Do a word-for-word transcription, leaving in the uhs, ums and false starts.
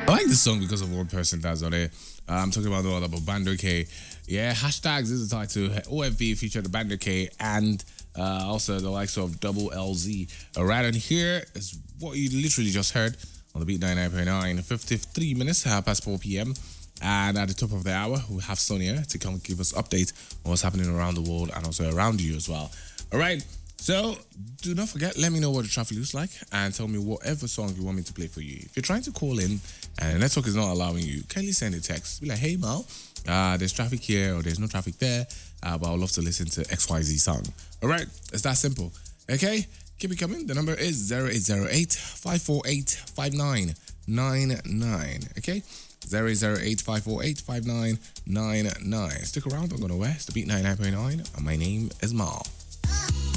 I like this song because of one person that's on it. Uh, I'm talking about the one about Bando K. Yeah, hashtags is the title. O F V featured Bando K and uh, also the likes of Double L Z. Uh, right on here is what you literally just heard on the Beat ninety-nine point nine. fifty-three minutes, half past four p.m. And at the top of the hour, we have Sonia to come give us updates on what's happening around the world and also around you as well. All right. So do not forget, let me know what the traffic looks like and tell me whatever song you want me to play for you. If you're trying to call in and the network is not allowing you, kindly send a text. Be like, hey, Mal, uh, there's traffic here or there's no traffic there, uh, but I'd love to listen to X Y Z song. All right, it's that simple. Okay, keep it coming. The number is zero eight zero eight, five four eight, five nine nine nine. Okay, zero eight zero eight, five four eight, five nine nine nine. Stick around, I'm going to West, the Beat ninety-nine point nine, and my name is Mal.